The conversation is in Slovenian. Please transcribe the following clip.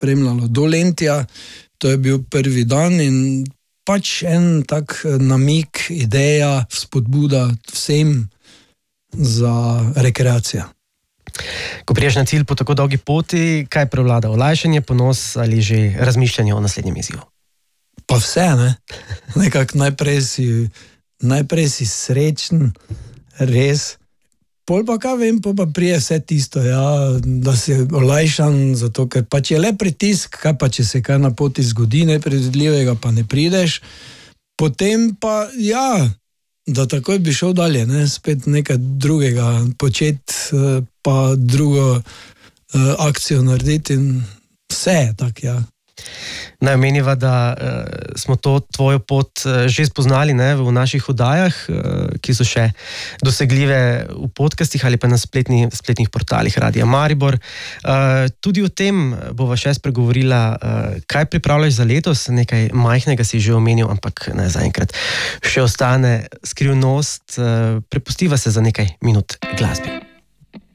spremljalo do Lentija, to je bil prvi dan in pač en tak namik, ideja, spodbuda vsem za rekreacijo. Ko priješ na cilj po tako dolgi poti, kaj prevlada? Olajšanje, ponos ali že razmišljanje o naslednjem izzivu? Pa vse, ne? Nekako najprej si srečen, res. Pol pa kaj vem, pa prije vse tisto, ja, da si olajšan, zato ker pač je le pritisk, kaj pa če se kaj na poti zgodi nepredvidljivega, pa ne prideš. Potem pa, ja, da takoj bi šel dalje, ne, spet nekaj drugega početi, pa drugo akcijo narediti in vse tak, ja. Naj omeniva, da smo to tvojo pot že spoznali, ne, v naših oddajah, ki so še dosegljive v podcastih ali pa na spletnih portalih Radia Maribor. Tudi o tem bova še spregovorila, kaj pripravljaš za letos, nekaj majhnega si že omenil, ampak ne, zaenkrat še ostane skrivnost. Prepustiva se za nekaj minut glasbi.